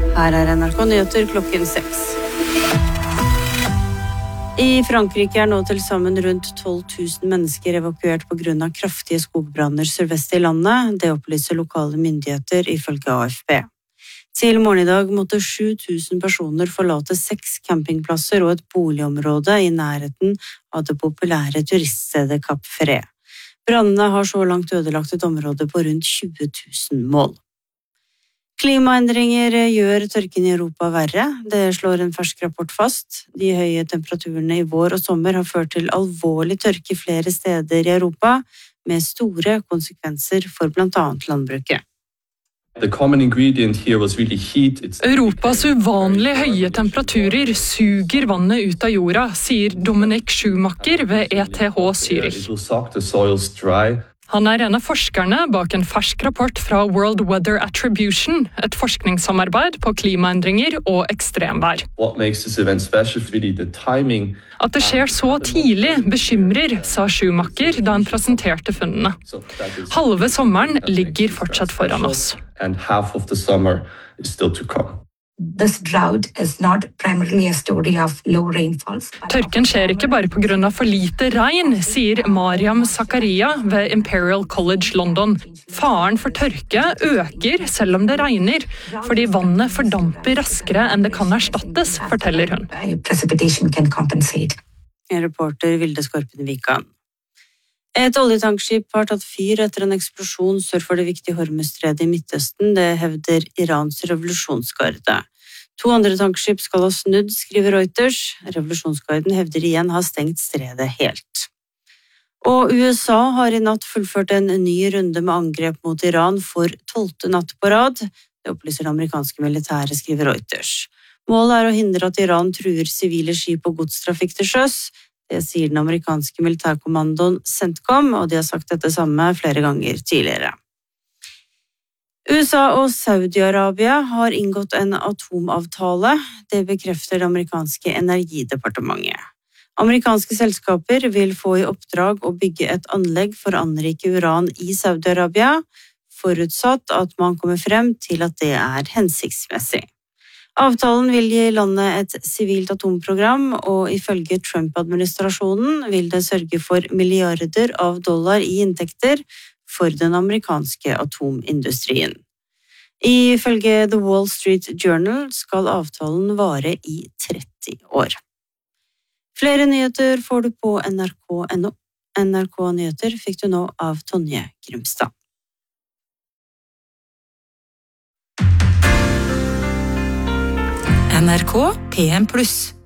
Her NRK Nyheter klokken 6. I Frankrike nå til sammen rundt 12 000 mennesker evakuert på grunn av kraftige skogbranner sørvest i landet. Det opplyser lokale myndigheter ifølge AFP. Til morgen i dag måtte 7000 personer forlate 6 campingplasser og et boligområde i nærheten av det populære turiststedet Cap Ferret. Brannene har så langt ødelagt et område på rundt 20 000 mål. Klimaendringer gjør tørken i Europa verre, det slår en fersk rapport fast. De høye temperaturene i vår og sommer har ført til alvorlig tørke flere steder i Europa, med store konsekvenser for blant annet landbruket. Europas uvanlig høye temperaturer suger vannet ut av jorda, sier Dominic Schumacher ved ETH Zürich. Han en av forskerne bak en fersk rapport fra World Weather Attribution, et forskningssamarbeid på klimaendringer og ekstremvær. At det skjer så tidlig bekymrer, sa Schumacher da han presenterte funnene. Halve sommeren ligger fortsatt foran oss. This drought is not primarily a story of low rainfalls. Tørken skjer ikke bare på grunn av for lite regn, sier Mariam Zakaria ved Imperial College London. Faren for tørke øker selv om det regner, fordi vannet fordamper raskere enn det kan erstattes, forteller hun. Precipitation can compensate. Reporter Vilde Skorpen-Vikan. Et oljetankskip har tatt fyr etter en eksplosjon sør for det viktige Hormuzstredet i Midtøsten, det hevder Irans revolusjonsgarde. 2 andre tankskip skal ha snudd, skriver Reuters. Revolusjonsgarden hevder igjen har stengt stredet helt. Og USA har i natt fullført en ny runde med angrep mot Iran for 12. natt på rad. Det opplyser det amerikanske militæret, skriver Reuters. Målet å hindre at Iran truer sivile skip og godstrafikk til sjøs. Det sier den amerikanske militærkommandoen CENTCOM, og de har sagt dette samme flere ganger tidligere. USA og Saudi-Arabia har inngått en atomavtale. Det bekrefter det amerikanske energidepartementet. Amerikanske selskaper vil få i oppdrag å bygge et anlegg for å anrike uran i Saudi-Arabia, forutsatt at man kommer frem til at det hensiktsmessig. Avtalen vil gi landet et sivilt atomprogram, og ifølge Trump-administrasjonen vil det sørge for milliarder av dollar i inntekter for den amerikanske atomindustrien. Ifølge The Wall Street Journal skal avtalen vare i 30 år. Flere nyheter får du på nrk.no. NRK Nyheter fikk du nå av Tonje Grimstad. NRK PM+.